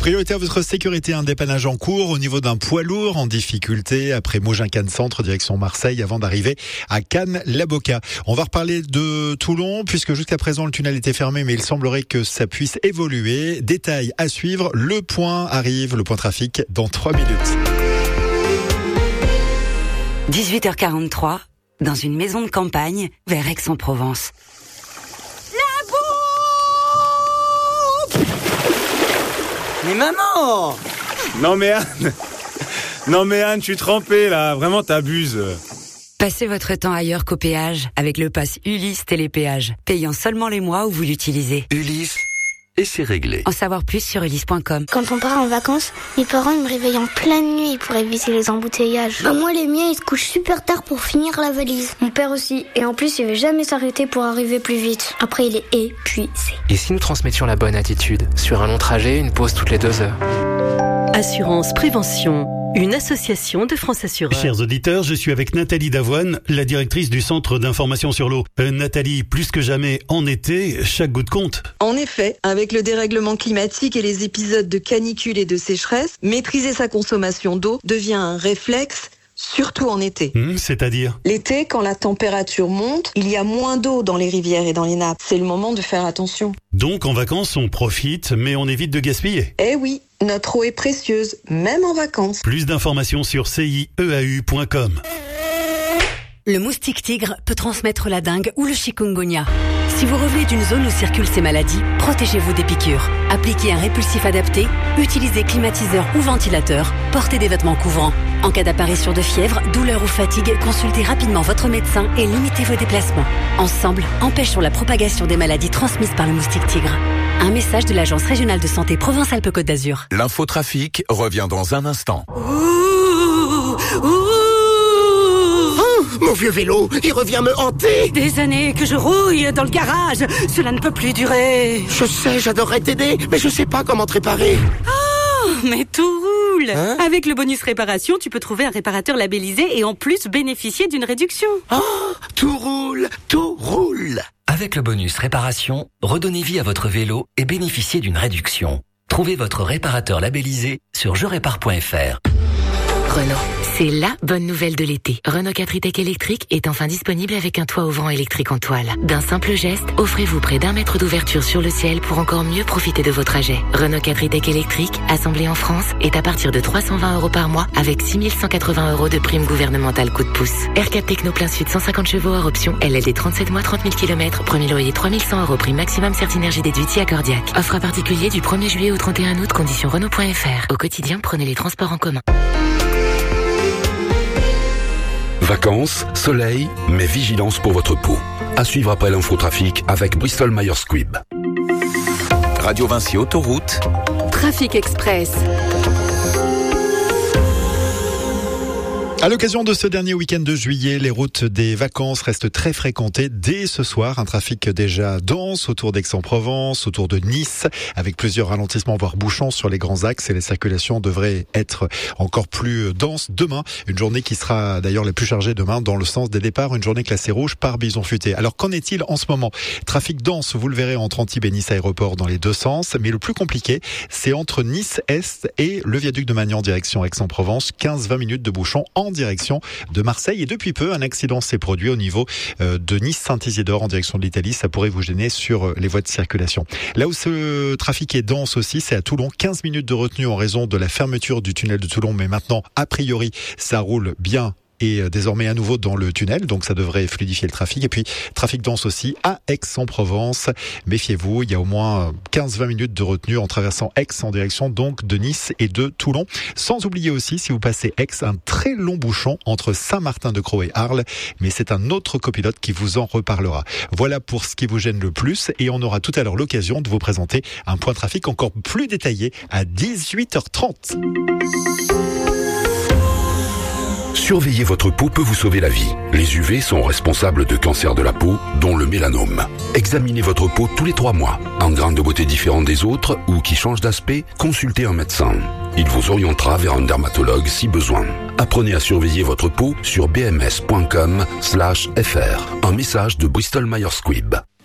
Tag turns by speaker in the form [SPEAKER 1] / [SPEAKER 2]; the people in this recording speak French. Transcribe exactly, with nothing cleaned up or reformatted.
[SPEAKER 1] Priorité à votre sécurité, un dépannage en cours au niveau d'un poids lourd en difficulté après Mogin-Cannes Centre, direction Marseille, avant d'arriver à Cannes-la-Boca. On va reparler de Toulon, puisque jusqu'à présent le tunnel était fermé, mais il semblerait que ça puisse évoluer. Détail à suivre, le point arrive, le point trafic dans trois minutes.
[SPEAKER 2] dix-huit heures quarante-trois, dans une maison de campagne, vers Aix-en-Provence.
[SPEAKER 3] Mais maman!
[SPEAKER 4] Non mais Anne, non mais Anne, je suis trempé là, vraiment t'abuses.
[SPEAKER 2] Passez votre temps ailleurs qu'au péage avec le pass Ulysse Télépéage, payant seulement les mois où vous l'utilisez.
[SPEAKER 5] Ulysse, et c'est réglé.
[SPEAKER 2] En savoir plus sur ulysse point com.
[SPEAKER 6] Quand on part en vacances, mes parents ils me réveillent en pleine nuit pour éviter les embouteillages. Bah moi les miens ils se couchent super tard pour finir la valise. Mon père aussi, et en plus il veut jamais s'arrêter pour arriver plus vite. Après il est épuisé.
[SPEAKER 7] Et si nous transmettions la bonne attitude? Sur un long trajet, une pause toutes les deux heures.
[SPEAKER 8] Assurance Prévention, une association de France Assureurs.
[SPEAKER 9] Chers auditeurs, je suis avec Nathalie Davoine, la directrice du Centre d'information sur l'eau. Euh, Nathalie, plus que jamais en été, chaque goutte compte.
[SPEAKER 10] En effet, avec le dérèglement climatique et les épisodes de canicule et de sécheresse, maîtriser sa consommation d'eau devient un réflexe, surtout en été.
[SPEAKER 9] Mmh, c'est-à-dire ?
[SPEAKER 10] L'été, quand la température monte, il y a moins d'eau dans les rivières et dans les nappes. C'est le moment de faire attention.
[SPEAKER 9] Donc en vacances, on profite, mais on évite de gaspiller.
[SPEAKER 10] Eh oui, notre eau est précieuse, même en vacances.
[SPEAKER 9] Plus d'informations sur c i e a u point com.
[SPEAKER 2] Le moustique tigre peut transmettre la dengue ou le chikungunya. Si vous revenez d'une zone où circulent ces maladies, protégez-vous des piqûres. Appliquez un répulsif adapté, utilisez climatiseur ou ventilateur, portez des vêtements couvrants. En cas d'apparition de fièvre, douleur ou fatigue, consultez rapidement votre médecin et limitez vos déplacements. Ensemble, empêchons la propagation des maladies transmises par le moustique tigre. Un message de l'Agence régionale de santé Provence-Alpes-Côte d'Azur.
[SPEAKER 5] L'infotrafic revient dans un instant.
[SPEAKER 8] Ouh, ouh.
[SPEAKER 3] Mon vieux vélo, il revient me hanter.
[SPEAKER 8] Des années que je rouille dans le garage, cela ne peut plus durer.
[SPEAKER 3] Je sais, j'adorerais t'aider, mais je sais pas comment te réparer.
[SPEAKER 8] Oh, mais tout roule.
[SPEAKER 3] Hein?
[SPEAKER 8] Avec le bonus réparation, tu peux trouver un réparateur labellisé et en plus bénéficier d'une réduction.
[SPEAKER 3] Oh, tout roule, tout roule.
[SPEAKER 11] Avec le bonus réparation, redonnez vie à votre vélo et bénéficiez d'une réduction. Trouvez votre réparateur labellisé sur je répare point f r.
[SPEAKER 12] Renault. C'est la bonne nouvelle de l'été. Renault quatre e-Tech électrique est enfin disponible avec un toit ouvrant électrique en toile. D'un simple geste, offrez-vous près d'un mètre d'ouverture sur le ciel pour encore mieux profiter de vos trajets. Renault quatre e-Tech électrique, assemblé en France, est à partir de trois cent vingt euros par mois avec six mille cent quatre-vingts euros de prime gouvernementale coup de pouce. R quatre Techno plein sud cent cinquante chevaux hors option, L L D trente-sept mois trente mille kilomètres, premier loyer trois mille cent euros prime maximum Certinergie déduite si accordiaque. Offre à particulier du premier juillet au trente et un août, conditions Renault point f r. Au quotidien, prenez les transports en commun.
[SPEAKER 13] Vacances, soleil, mais vigilance pour votre peau. À suivre après l'infotrafic avec Bristol Myers Squibb.
[SPEAKER 5] Radio Vinci Autoroute.
[SPEAKER 8] Trafic Express.
[SPEAKER 1] À l'occasion de ce dernier week-end de juillet, les routes des vacances restent très fréquentées dès ce soir. Un trafic déjà dense autour d'Aix-en-Provence, autour de Nice, avec plusieurs ralentissements voire bouchons sur les grands axes, et les circulations devraient être encore plus denses demain. Une journée qui sera d'ailleurs la plus chargée demain dans le sens des départs, une journée classée rouge par Bison Futé. Alors qu'en est-il en ce moment? Trafic dense, vous le verrez, entre Antibes et Nice Aéroport dans les deux sens, mais le plus compliqué, c'est entre Nice Est et le viaduc de Magnan direction Aix-en-Provence, quinze à vingt minutes de bouchons en direction de Marseille. Et depuis peu, un accident s'est produit au niveau de Nice-Saint-Isidore en direction de l'Italie. Ça pourrait vous gêner sur les voies de circulation. Là où ce trafic est dense aussi, c'est à Toulon. quinze minutes de retenue en raison de la fermeture du tunnel de Toulon. Mais maintenant, a priori, ça roule bien et désormais à nouveau dans le tunnel, donc ça devrait fluidifier le trafic. Et puis, trafic dense aussi à Aix-en-Provence. Méfiez-vous, il y a au moins quinze à vingt minutes de retenue en traversant Aix en direction donc de Nice et de Toulon. Sans oublier aussi, si vous passez Aix, un très long bouchon entre Saint-Martin-de-Crau et Arles, mais c'est un autre copilote qui vous en reparlera. Voilà pour ce qui vous gêne le plus, et on aura tout à l'heure l'occasion de vous présenter un point trafic encore plus détaillé à dix-huit heures trente.
[SPEAKER 13] Surveiller votre peau peut vous sauver la vie. Les U V sont responsables de cancers de la peau, dont le mélanome. Examinez votre peau tous les trois mois. Un grain de beauté différent des autres ou qui change d'aspect, consultez un médecin. Il vous orientera vers un dermatologue si besoin. Apprenez à surveiller votre peau sur b m s point com slash f r. Un message de Bristol Myers Squibb.